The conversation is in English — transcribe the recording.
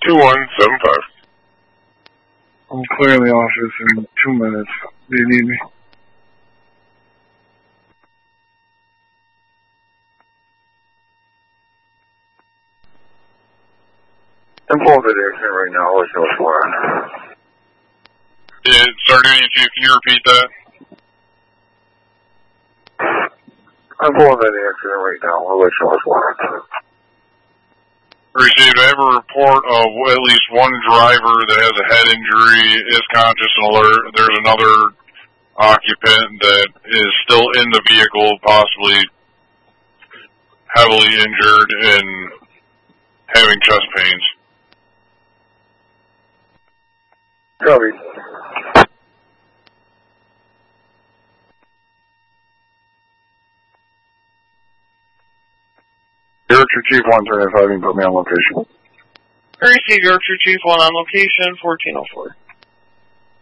2175. I'm clearing the office in 2 minutes. Do you need me? I'm pulling to the accident right now. I'll let you know what's going on. Yeah, Sergeant, can you repeat that? I'm pulling to the accident right now. I'll let you know what's going on. Received. I have a report of at least one driver that has a head injury, is conscious and alert. There's another occupant that is still in the vehicle, possibly heavily injured and having chest pains. Copy. Yorkshire Chief 135, you can put me on location. Receive Yorkshire Chief 1 on location, 1404.